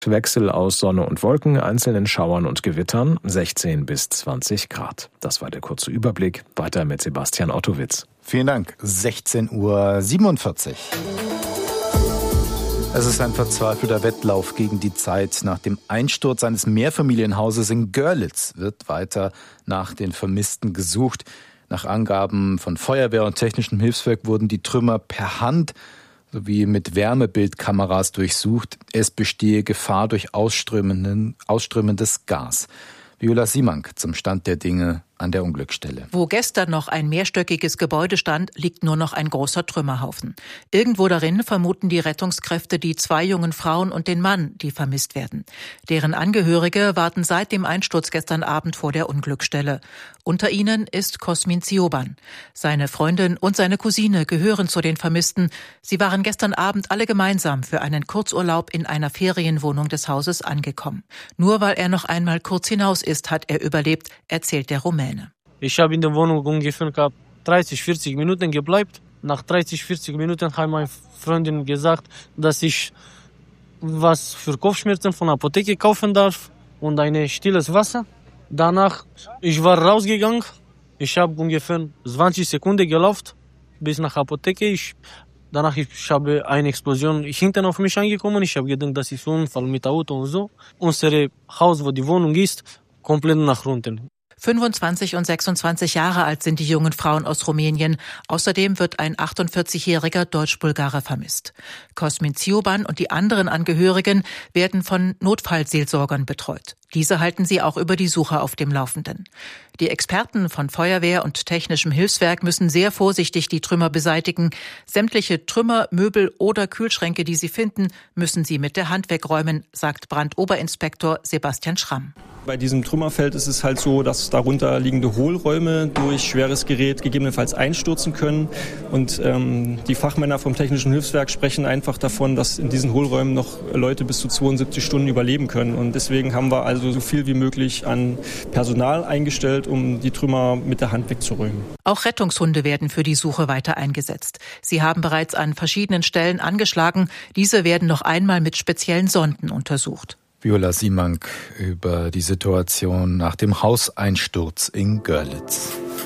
Wechsel aus Sonne und Wolken, einzelnen Schauern und Gewittern, 16 bis 20 Grad. Das war der kurze Überblick. Weiter mit Sebastian Ottowitz. Vielen Dank. 16:47 Uhr. Es ist ein verzweifelter Wettlauf gegen die Zeit. Nach dem Einsturz eines Mehrfamilienhauses in Görlitz wird weiter nach den Vermissten gesucht. Nach Angaben von Feuerwehr und technischem Hilfswerk wurden die Trümmer per Hand sowie mit Wärmebildkameras durchsucht. Es bestehe Gefahr durch ausströmendes Gas. Viola Simank zum Stand der Dinge an der Unglücksstelle. Wo gestern noch ein mehrstöckiges Gebäude stand, liegt nur noch ein großer Trümmerhaufen. Irgendwo darin vermuten die Rettungskräfte die 2 jungen Frauen und den Mann, die vermisst werden. Deren Angehörige warten seit dem Einsturz gestern Abend vor der Unglücksstelle. Unter ihnen ist Cosmin Zioban. Seine Freundin und seine Cousine gehören zu den Vermissten. Sie waren gestern Abend alle gemeinsam für einen Kurzurlaub in einer Ferienwohnung des Hauses angekommen. Nur weil er noch einmal kurz hinaus ist, hat er überlebt, erzählt der Rumäne. Ich habe in der Wohnung ungefähr 30-40 Minuten gebleibt. Nach 30-40 Minuten hat meine Freundin gesagt, dass ich was für Kopfschmerzen von der Apotheke kaufen darf und ein stilles Wasser. Danach, ich war rausgegangen. Ich habe ungefähr 20 Sekunden gelaufen bis nach der Apotheke. Danach habe eine Explosion hinten auf mich angekommen. Ich habe gedacht, das ist ein Unfall mit Auto und so. Unser Haus, wo die Wohnung ist, komplett nach unten. 25 und 26 Jahre alt sind die jungen Frauen aus Rumänien. Außerdem wird ein 48-jähriger Deutsch-Bulgare vermisst. Cosmin Zioban und die anderen Angehörigen werden von Notfallseelsorgern betreut. Diese halten sie auch über die Suche auf dem Laufenden. Die Experten von Feuerwehr und technischem Hilfswerk müssen sehr vorsichtig die Trümmer beseitigen. Sämtliche Trümmer, Möbel oder Kühlschränke, die sie finden, müssen sie mit der Hand wegräumen, sagt Brandoberinspektor Sebastian Schramm. Bei diesem Trümmerfeld ist es halt so, dass darunter liegende Hohlräume durch schweres Gerät gegebenenfalls einstürzen können. Und die Fachmänner vom Technischen Hilfswerk sprechen einfach davon, dass in diesen Hohlräumen noch Leute bis zu 72 Stunden überleben können. Und deswegen haben wir also so viel wie möglich an Personal eingestellt, um die Trümmer mit der Hand wegzuräumen. Auch Rettungshunde werden für die Suche weiter eingesetzt. Sie haben bereits an verschiedenen Stellen angeschlagen. Diese werden noch einmal mit speziellen Sonden untersucht. Viola Simank über die Situation nach dem Hauseinsturz in Görlitz.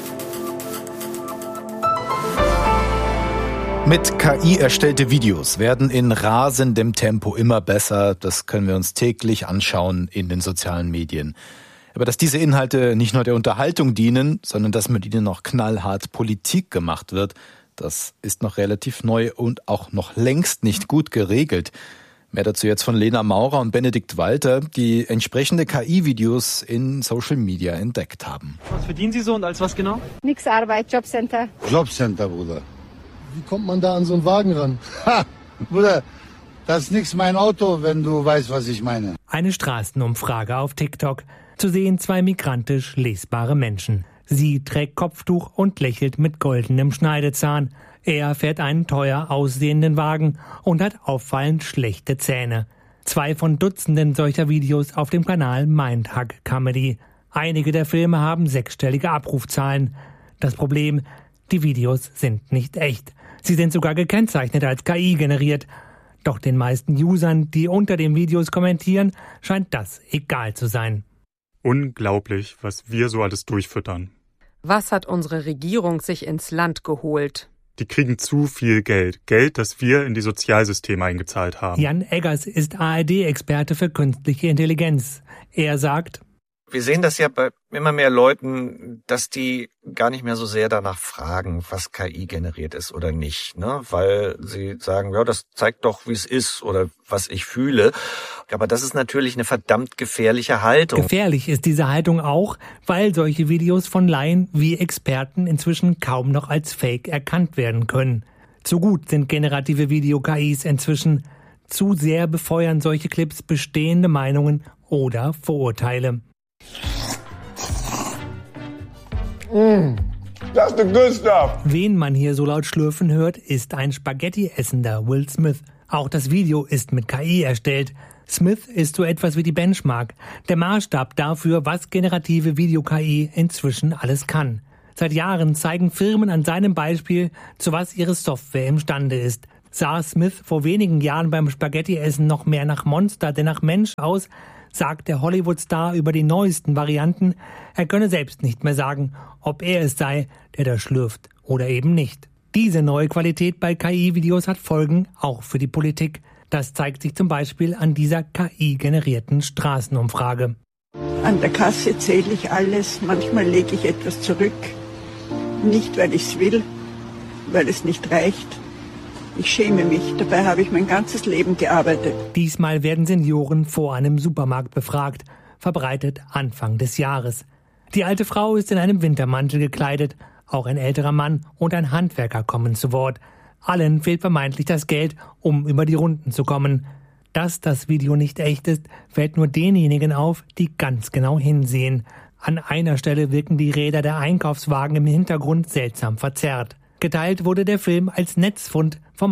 Mit KI erstellte Videos werden in rasendem Tempo immer besser. Das können wir uns täglich anschauen in den sozialen Medien. Aber dass diese Inhalte nicht nur der Unterhaltung dienen, sondern dass mit ihnen noch knallhart Politik gemacht wird, das ist noch relativ neu und auch noch längst nicht gut geregelt. Mehr dazu jetzt von Lena Maurer und Benedikt Walter, die entsprechende KI-Videos in Social Media entdeckt haben. Was verdienen Sie so und als was genau? Nix Arbeit, Jobcenter. Jobcenter, Bruder. Wie kommt man da an so einen Wagen ran? Ha, Bruder, das ist nix mein Auto, wenn du weißt, was ich meine. Eine Straßenumfrage auf TikTok. Zu sehen 2 migrantisch lesbare Menschen. Sie trägt Kopftuch und lächelt mit goldenem Schneidezahn. Er fährt einen teuer aussehenden Wagen und hat auffallend schlechte Zähne. 2 von Dutzenden solcher Videos auf dem Kanal Mindhug Comedy. Einige der Filme haben 6-stellige Abrufzahlen. Das Problem, die Videos sind nicht echt. Sie sind sogar gekennzeichnet als KI generiert. Doch den meisten Usern, die unter den Videos kommentieren, scheint das egal zu sein. Unglaublich, was wir so alles durchfüttern. Was hat unsere Regierung sich ins Land geholt? Die kriegen zu viel Geld. Geld, das wir in die Sozialsysteme eingezahlt haben. Jan Eggers ist ARD-Experte für künstliche Intelligenz. Er sagt: Wir sehen das ja bei immer mehr Leuten, dass die gar nicht mehr so sehr danach fragen, was KI generiert ist oder nicht, ne? Weil sie sagen, ja, das zeigt doch, wie es ist oder was ich fühle. Aber das ist natürlich eine verdammt gefährliche Haltung. Gefährlich ist diese Haltung auch, weil solche Videos von Laien wie Experten inzwischen kaum noch als Fake erkannt werden können. Zu gut sind generative Video-KIs inzwischen. Zu sehr befeuern solche Clips bestehende Meinungen oder Vorurteile. That's the good stuff. Wen man hier so laut schlürfen hört, ist ein Spaghetti-essender Will Smith. Auch das Video ist mit KI erstellt. Smith ist so etwas wie die Benchmark, der Maßstab dafür, was generative Video-KI inzwischen alles kann. Seit Jahren zeigen Firmen an seinem Beispiel, zu was ihre Software imstande ist. Sah Smith vor wenigen Jahren beim Spaghetti-Essen noch mehr nach Monster denn nach Mensch aus, sagt der Hollywood-Star über die neuesten Varianten, er könne selbst nicht mehr sagen, ob er es sei, der da schlürft oder eben nicht. Diese neue Qualität bei KI-Videos hat Folgen auch für die Politik. Das zeigt sich zum Beispiel an dieser KI-generierten Straßenumfrage. An der Kasse zähle ich alles, manchmal lege ich etwas zurück. Nicht, weil ich es will, weil es nicht reicht. Ich schäme mich, dabei habe ich mein ganzes Leben gearbeitet. Diesmal werden Senioren vor einem Supermarkt befragt, verbreitet Anfang des Jahres. Die alte Frau ist in einem Wintermantel gekleidet, auch ein älterer Mann und ein Handwerker kommen zu Wort. Allen fehlt vermeintlich das Geld, um über die Runden zu kommen. Dass das Video nicht echt ist, fällt nur denjenigen auf, die ganz genau hinsehen. An einer Stelle wirken die Räder der Einkaufswagen im Hintergrund seltsam verzerrt. Geteilt wurde der Film als Netzfund vom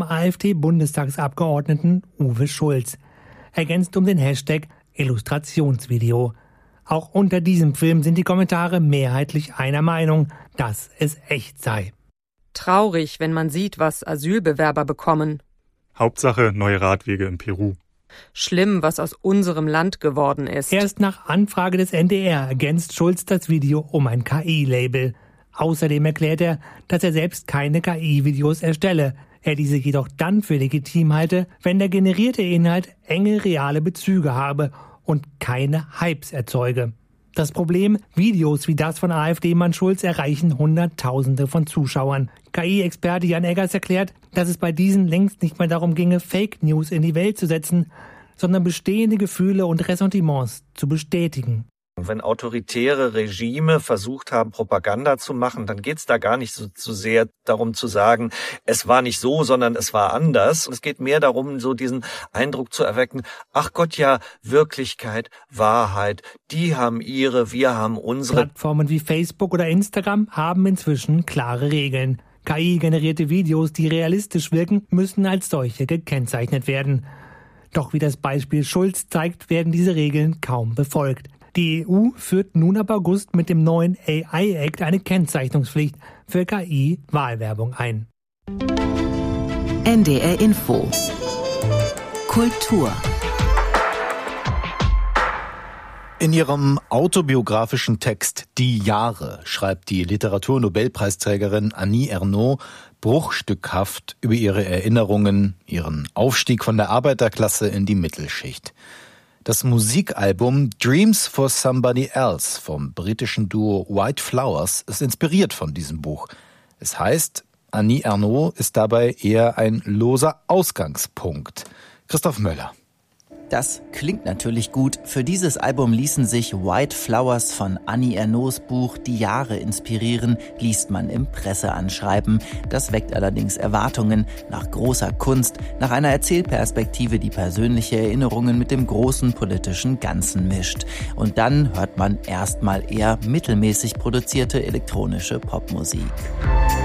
AfD-Bundestagsabgeordneten Uwe Schulz. Ergänzt um den Hashtag Illustrationsvideo. Auch unter diesem Film sind die Kommentare mehrheitlich einer Meinung, dass es echt sei. Traurig, wenn man sieht, was Asylbewerber bekommen. Hauptsache neue Radwege in Peru. Schlimm, was aus unserem Land geworden ist. Erst nach Anfrage des NDR ergänzt Schulz das Video um ein KI-Label. Außerdem erklärt er, dass er selbst keine KI-Videos erstelle, er diese jedoch dann für legitim halte, wenn der generierte Inhalt enge reale Bezüge habe und keine Hypes erzeuge. Das Problem, Videos wie das von AfD-Mann Schulz erreichen Hunderttausende von Zuschauern. KI-Experte Jan Eggers erklärt, dass es bei diesen längst nicht mehr darum ginge, Fake News in die Welt zu setzen, sondern bestehende Gefühle und Ressentiments zu bestätigen. Wenn autoritäre Regime versucht haben, Propaganda zu machen, dann geht's da gar nicht so sehr darum zu sagen, es war nicht so, sondern es war anders. Es geht mehr darum, so diesen Eindruck zu erwecken, ach Gott, ja, Wirklichkeit, Wahrheit, die haben ihre, wir haben unsere. Plattformen wie Facebook oder Instagram haben inzwischen klare Regeln. KI-generierte Videos, die realistisch wirken, müssen als solche gekennzeichnet werden. Doch wie das Beispiel Schulz zeigt, werden diese Regeln kaum befolgt. Die EU führt nun ab August mit dem neuen AI-Act eine Kennzeichnungspflicht für KI-Wahlwerbung ein. NDR Info Kultur. In ihrem autobiografischen Text Die Jahre schreibt die Literaturnobelpreisträgerin Annie Ernaux bruchstückhaft über ihre Erinnerungen, ihren Aufstieg von der Arbeiterklasse in die Mittelschicht. Das Musikalbum Dreams for Somebody Else vom britischen Duo White Flowers ist inspiriert von diesem Buch. Es heißt, Annie Ernaux ist dabei eher ein loser Ausgangspunkt. Christoph Möller. Das klingt natürlich gut. Für dieses Album ließen sich White Flowers von Annie Ernaux Buch Die Jahre inspirieren, liest man im Presseanschreiben. Das weckt allerdings Erwartungen nach großer Kunst, nach einer Erzählperspektive, die persönliche Erinnerungen mit dem großen politischen Ganzen mischt. Und dann hört man erstmal eher mittelmäßig produzierte elektronische Popmusik.